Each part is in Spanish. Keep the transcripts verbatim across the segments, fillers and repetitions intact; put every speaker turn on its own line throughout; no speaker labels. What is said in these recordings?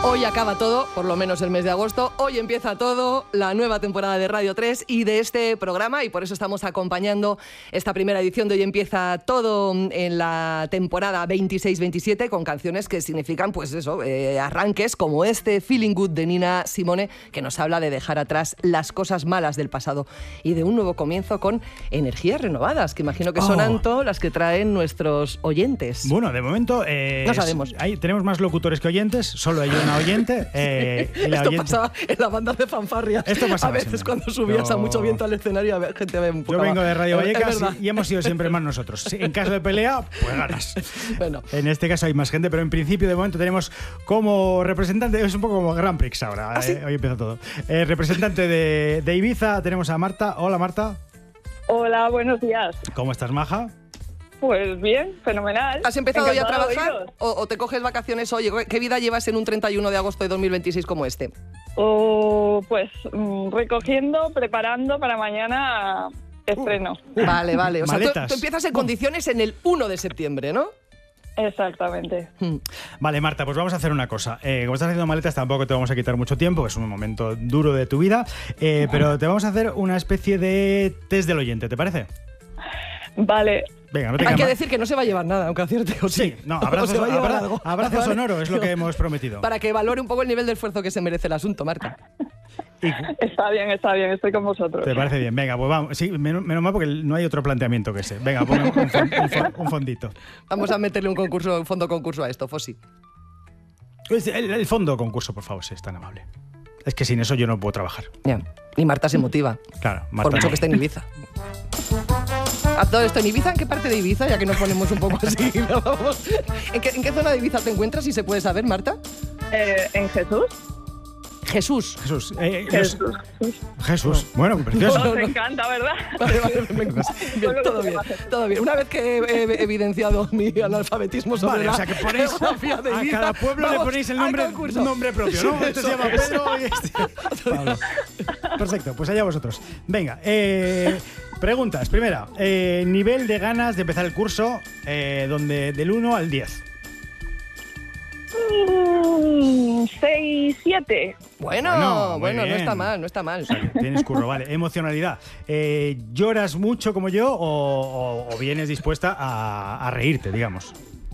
Hoy acaba todo, por lo menos el mes de agosto. Hoy empieza todo, la nueva temporada de Radio tres y de este programa, y por eso estamos acompañando esta primera edición de Hoy empieza todo en la temporada veintiséis veintisiete con canciones que significan, pues eso, eh, arranques como este Feeling Good de Nina Simone, que nos habla de dejar atrás las cosas malas del pasado y de un nuevo comienzo con energías renovadas, que imagino que son, oh. Anto, las que traen nuestros oyentes.
Bueno, de momento eh,
no sabemos.
Hay, tenemos más locutores que oyentes, solo hay una oyente. Eh, y la
Esto
oyente...
pasaba en la banda de fanfarria.
Esto pasaba
a veces
siempre.
Cuando subías
Yo...
a mucho viento al escenario, la gente me empujaba.
Yo vengo de Radio Vallecas y, y hemos sido siempre más nosotros. En caso de pelea, pues ganas.
Bueno.
En este caso hay más gente, pero en principio de momento tenemos como representante, es un poco como Grand Prix ahora.
¿Ah, sí?
eh, hoy empieza todo. Eh, representante de, de Ibiza tenemos a Marta. Hola, Marta.
Hola, buenos días.
¿Cómo estás, maja?
Pues bien, fenomenal.
¿Has empezado ya a trabajar
o,
o te coges vacaciones hoy? ¿Qué vida llevas en un treinta y uno de agosto de dos mil veintiséis como este?
o pues mm, recogiendo, preparando para mañana estreno.
Uh, vale, vale. O sea, tú,
Maletas.
tú empiezas en condiciones en el uno de septiembre, ¿no?
Exactamente.
Hmm.
Vale, Marta, pues vamos a hacer una cosa. Eh, como estás haciendo maletas, tampoco te vamos a quitar mucho tiempo, es un momento duro de tu vida, eh, pero te vamos a hacer una especie de test del oyente, ¿te parece?
Vale.
Venga, no te
Hay que
mal.
decir que no se va a llevar nada, aunque acierte o sí.
Sí, no, abrazo,
se va a llevar
abra,
algo.
abrazo
Vale.
sonoro es lo que hemos prometido.
Para que valore un poco el nivel de esfuerzo que se merece el asunto, Marta.
Y,
Está bien, está bien, estoy con vosotros.
¿te parece bien? Venga, pues vamos. Sí, menos, menos mal porque no hay otro planteamiento que ese. Venga, pon un, un, fon- un fon- un fondito.
Vamos a meterle un concurso, un fondo concurso a esto, Fossi.
El, el fondo concurso, por favor, si es tan amable. Es que sin eso yo no puedo trabajar.
Ya. Y Marta se motiva.
Claro, Marta.
Por mucho
no.
que esté en Ibiza. A todo esto, ¿en Ibiza? ¿En qué parte de Ibiza? Ya que nos ponemos un poco así. Vamos. ¿En qué, ¿En qué zona de Ibiza te encuentras, si se puede saber, Marta?
Eh, ¿En Jesús?
Jesús.
Jesús. eh,
Jesús.
Jesús. Jesús. Bueno, precioso.
Os encanta, ¿verdad?
Vale, vale, venga. Bien, todo bien, todo bien. Una vez que he, he evidenciado mi analfabetismo sobre
Vale,
la
o sea que ponéis
geografía de
a
Ibiza,
cada pueblo le
vamos
ponéis el
al
nombre,
concurso.
un nombre propio, ¿no?
Sí,
Este se
eso,
llama
eso.
Pedro y este Pablo. Perfecto, pues allá vosotros. Venga, eh, preguntas. Primera, eh, nivel de ganas de empezar el curso, eh, donde del uno al diez.
Mm, seis, siete.
Bueno,
Bueno, muy
bueno, no
bien.
está mal, no está mal.
O sea, que tienes curro, vale. Emocionalidad. Eh, ¿Lloras mucho como yo o, o- o vienes dispuesta a, a reírte, digamos?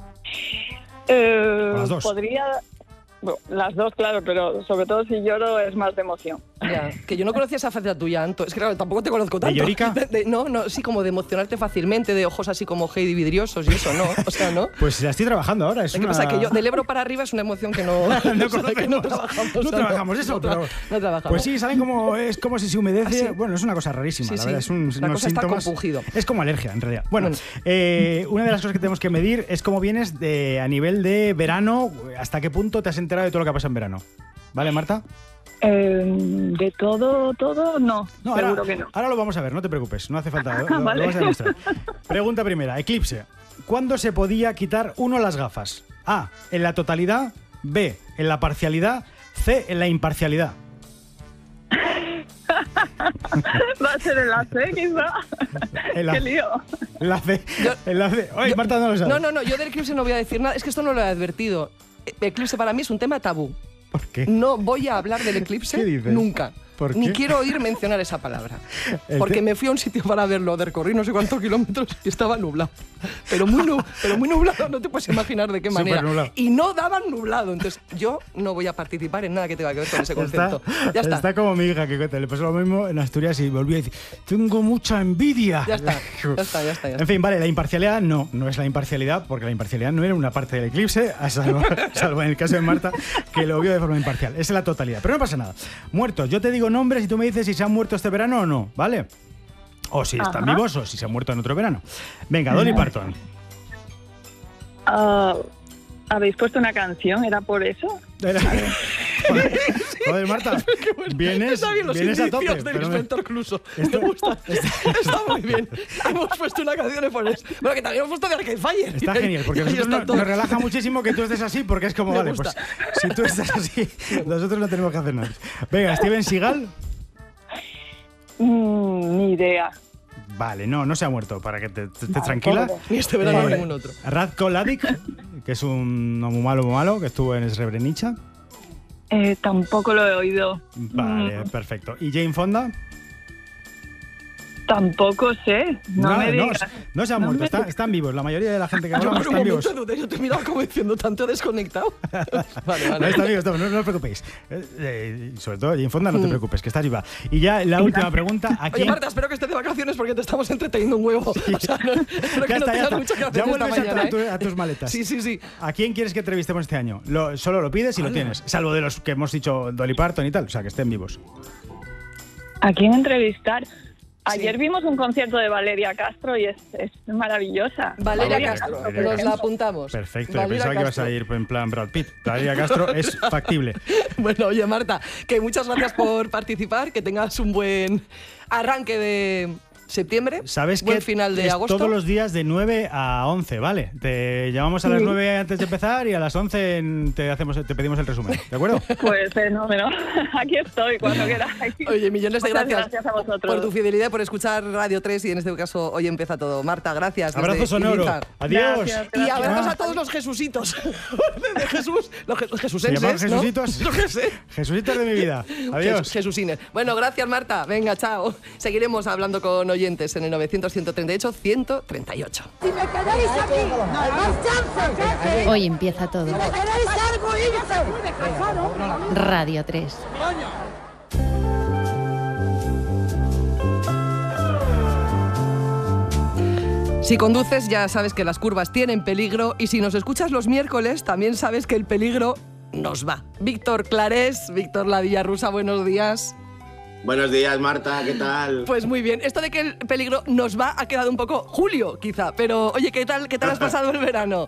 Eh,
O las dos.
Podría... Bueno, las dos, claro, pero sobre todo si lloro es más de emoción.
Ya, que yo no conocía esa faceta tuya, Anto. Es que claro, tampoco te conozco tanto.
llorica?
De- de- no, no, sí, como de emocionarte fácilmente, de ojos así como Heidi vidriosos y eso, ¿no? O sea, ¿no?
Pues la estoy trabajando ahora. Es
¿Qué
una...
pasa? Que yo, del Ebro para arriba es una emoción que no,
no,
o sea, que no
conocemos.
trabajamos.
No
o sea,
trabajamos eso,
no, tra-
pero...
no trabajamos.
Pues sí, ¿saben cómo es como si se humedece?
¿Ah, sí?
Bueno, es una cosa rarísima,
Sí,
la
sí.
verdad. Es un,
La
unos
cosa está
síntomas...
compungido.
Es como alergia, en realidad. Bueno,
Bueno.
eh, una de las cosas que tenemos que medir es cómo vienes de, a nivel de verano, hasta qué punto te has enterado de todo lo que pasa en verano. ¿Vale, Marta?
Eh, de todo, todo, no.
No,
seguro
ahora,
que no.
ahora lo vamos a ver, no te preocupes, no hace falta, lo, lo-
Vale.
lo vamos a demostrar. Pregunta primera, eclipse. ¿Cuándo se podía quitar uno las gafas? A, en la totalidad, B, en la parcialidad, C, en la imparcialidad.
Va a ser el A C, quizá.
En la,
Qué lío.
en la C.
Yo-
en la C. Oye,
Yo-
Marta no lo sabe.
No, no, no, yo del eclipse no voy a decir nada. Es que esto no lo he advertido. El eclipse para mí es un tema tabú.
¿Por qué?
No voy a hablar del eclipse
¿Qué dices?
nunca.
¿Por
Ni
qué?
quiero oír mencionar esa palabra.
El
Porque
te-
me fui a un sitio para verlo, recorrí no sé cuántos kilómetros y estaba nublado. Pero muy, nu- pero muy nublado, no te puedes imaginar de qué manera.
Supernublado.
Y no daban nublado. Entonces yo no voy a participar en nada que tenga que ver con ese concepto. Ya está.
Está como mi hija, que le pasó lo mismo en Asturias y volvió a decir, tengo mucha envidia.
Ya está, ya está, ya está, ya está.
En fin, vale, la imparcialidad no, no es la imparcialidad, porque la imparcialidad no era una parte del eclipse, a salvo, salvo en el caso de Marta, que lo vio de forma imparcial. Esa es la totalidad. Pero no pasa nada. Muertos, yo te digo nombres y tú me dices si se han muerto este verano o no, ¿vale? O si están
Ajá.
vivos o si se han muerto en otro verano. Venga, Dolly Parton.
Ah, ¿Habéis puesto una canción? ¿Era por eso?
Era- Joder, joder, Marta, vienes,
Está bien los
vienes a
indicios
tope.
del
pero me-
inspector Cluso.
Esto-
Me gusta. Está muy bien. Hemos puesto una canción de por eso. Bueno, que también hemos puesto de Arcade Fire.
Está genial, porque a
Y ahí
nosotros
está
nos,
todo.
nos relaja muchísimo que tú estés así, porque es como,
Me
vale,
gusta.
pues si tú estás así, nosotros no tenemos que hacer nada. Venga, Steven Seagal.
Mm, ni idea.
Vale, no, no se ha muerto, para que te, te- estés
Vale,
tranquila.
pobre.
Ni este verano
Eh,
ni ningún otro.
Radko Ladik, que es un no muy malo, muy malo, que estuvo en Srebrenica.
Eh, tampoco lo he oído.
Vale,
Mm,
perfecto. ¿Y Jane Fonda?
Tampoco sé. No,
No,
me
no,
digas.
no se han
No
muerto,
me-
están, están vivos. La mayoría de la gente que
Yo
hablamos
por un
están vivos.
momento dudé, yo te he mirado como diciendo tanto desconectado. Vale,
No,
vale.
está bien, está bien, no, no os preocupéis. Eh, eh, sobre todo, Jane Fonda, no te preocupes, que estás viva. Y ya la última pregunta. ¿A
Oye,
quién?
Marta, espero que estés de vacaciones porque te estamos entreteniendo un huevo. O sea, no, espero que
Ya
no
está, ya
tengas
está.
mucho que hacer
Ya
esta
vuelves a,
mañana,
a
¿eh?
tu- a tus maletas.
Sí, sí, sí.
¿A quién quieres que entrevistemos este año? Lo- solo lo pides y lo tienes. Salvo de los que hemos dicho, Dolly Parton y tal. O sea, que estén vivos.
¿A quién entrevistar? Ayer
Sí.
vimos un concierto de Valeria Castro y es, es maravillosa.
Valeria
Valeria
Castro,
Castro, Valeria
nos la
Castro.
apuntamos.
Perfecto. Yo
Valeria
pensaba que ibas
Castro.
a ir en plan Brad Pitt. Valeria Castro es factible.
Bueno, oye, Marta, que muchas gracias por participar, que tengas un buen arranque de septiembre,
Sabes
buen
que
final de
es
agosto.
todos los días de nueve a once, ¿vale? Te llamamos a las
Sí.
nueve antes de empezar y a las once en- te, hacemos, te pedimos el resumen. ¿De acuerdo?
Pues fenómeno. Aquí estoy cuando queráis.
Oye, millones de
Muchas
gracias,
gracias a vosotros.
por tu fidelidad, por escuchar Radio tres y en este caso hoy empieza todo. Marta, gracias. desde
Abrazo sonoro.
Ibiza.
Adiós.
Gracias,
Y
gracias.
abrazos
Ah.
a todos los jesusitos. De Jesús, los, je- los
¿Se
jesusenses,
llaman
¿no?
Jesucitos?
Yo qué sé.
Jesucitos de mi vida. Adiós.
Jes- Jesusines. Bueno, gracias, Marta. Venga, chao. Seguiremos hablando con oyentes en el novecientos, ciento treinta y ocho, ciento treinta y ocho.
Si me queréis aquí, más chance.
Hoy empieza todo.
Si me queréis algo, irse.
Radio tres.
Si conduces ya sabes que las curvas tienen peligro y si nos escuchas los miércoles también sabes que el peligro nos va. Víctor Clarés, Víctor La Villarrusa, buenos días.
Buenos días, Marta, ¿qué tal?
Pues muy bien, esto de que el peligro nos va ha quedado un poco Julio, quizá, pero oye, ¿qué tal, qué tal has pasado el verano?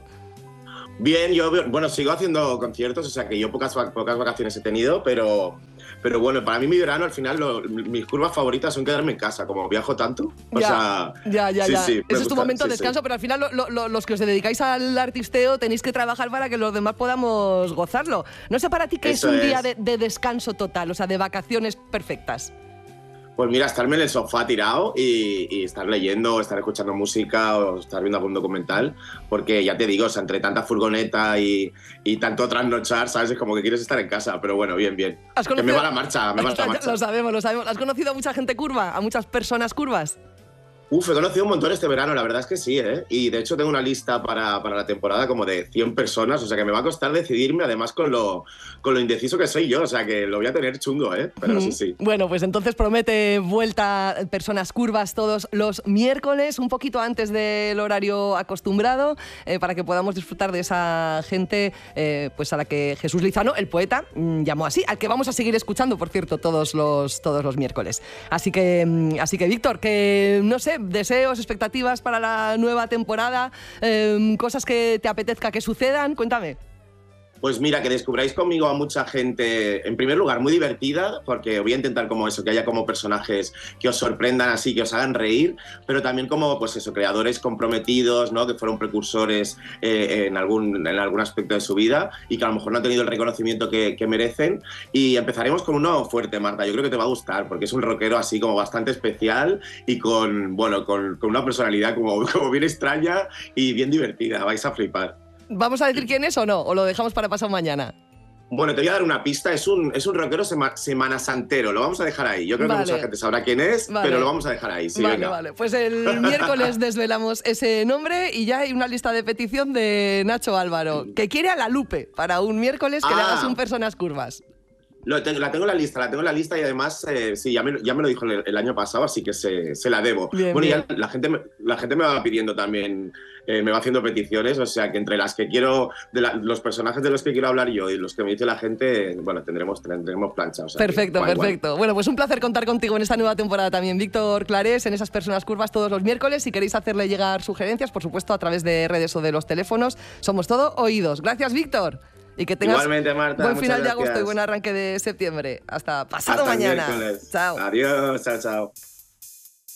Bien, yo bueno, sigo haciendo conciertos, o sea que yo pocas, va- pocas vacaciones he tenido, pero, pero bueno, para mí mi verano al final, lo- mis curvas favoritas son quedarme en casa, como viajo tanto. O
ya,
sea,
ya, ya,
sí,
ya.
sí, me
Ese es tu
gusta,
momento de
sí, sí.
descanso, pero al final lo- lo- lo- los que os dedicáis al artisteo tenéis que trabajar para que los demás podamos gozarlo. No sé para ti qué es
Eso
un día
es.
de, de descanso total, o sea, de vacaciones perfectas.
Pues mira, estarme en el sofá tirado y, y estar leyendo, o estar escuchando música o estar viendo algún documental, porque ya te digo, o sea, entre tanta furgoneta y, y tanto trasnochar, ¿sabes? Es como que quieres estar en casa, pero bueno, bien, bien.
¿Has
Que me
conocido-
va la marcha, me va la
Ya,
marcha.
Lo sabemos, lo sabemos. ¿Has conocido a mucha gente curva? ¿A muchas personas curvas?
Uf, he conocido un montón este verano, la verdad es que sí, ¿eh? Y de hecho tengo una lista para, para la temporada como de cien personas, o sea que me va a costar decidirme, además con lo, con lo indeciso que soy yo, o sea que lo voy a tener chungo, ¿eh? Pero sí, sí.
Bueno, pues entonces promete vuelta personas curvas todos los miércoles, un poquito antes del horario acostumbrado, eh, para que podamos disfrutar de esa gente eh, pues a la que Jesús Lizano, el poeta, mm, llamó así, al que vamos a seguir escuchando, por cierto, todos los, todos los miércoles. Así que, mm, así que Víctor, que no sé, deseos, expectativas para la nueva temporada, eh, cosas que te apetezca que sucedan, cuéntame.
Pues mira, que descubráis conmigo a mucha gente, en primer lugar, muy divertida, porque voy a intentar como eso, que haya como personajes que os sorprendan así, que os hagan reír, pero también como, pues eso, creadores comprometidos, ¿no? Que fueron precursores eh, en, algún, en algún aspecto de su vida y que a lo mejor no han tenido el reconocimiento que, que merecen. Y empezaremos con uno fuerte, Marta, yo creo que te va a gustar, porque es un rockero así como bastante especial y con, bueno, con, con una personalidad como, como bien extraña y bien divertida, vais a flipar.
¿Vamos a decir quién es o no? ¿O lo dejamos para pasado mañana?
Bueno, te voy a dar una pista. Es un, es un rockero sema, semanasantero. Lo vamos a dejar ahí. Yo creo
Vale.
que mucha gente sabrá quién es,
Vale.
pero lo vamos a dejar ahí. Sí,
vale,
venga.
vale. Pues el miércoles desvelamos ese nombre y ya hay una lista de petición de Nacho Álvaro, que quiere a la Lupe para un miércoles que le
Ah.
hagas un Personas Curvas.
Lo tengo, la tengo en la lista, la tengo en la lista y además, eh, sí, ya me, ya me lo dijo el, el año pasado, así que se, se la debo.
Bien,
bueno,
bien.
y ya la gente, me, la gente me va pidiendo también, eh, me va haciendo peticiones, o sea que entre las que quiero, de la, los personajes de los que quiero hablar yo y los que me dice la gente, bueno, tendremos, tendremos plancha. O sea que
Perfecto,
guay, guay.
perfecto. Bueno, pues un placer contar contigo en esta nueva temporada también. Víctor Clarés, en esas Personas Curvas todos los miércoles. Si queréis hacerle llegar sugerencias, por supuesto, a través de redes o de los teléfonos, somos todo oídos. Gracias, Víctor. Y que tengas
Igualmente, Marta,
buen
muchas
final de
gracias.
agosto y buen arranque de septiembre. Hasta pasado
Hasta el
mañana.
miércoles.
Chao.
Adiós, chao, chao.